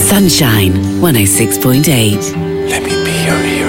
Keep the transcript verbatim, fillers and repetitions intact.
Sunshine one oh six point eight. Let me be your hero.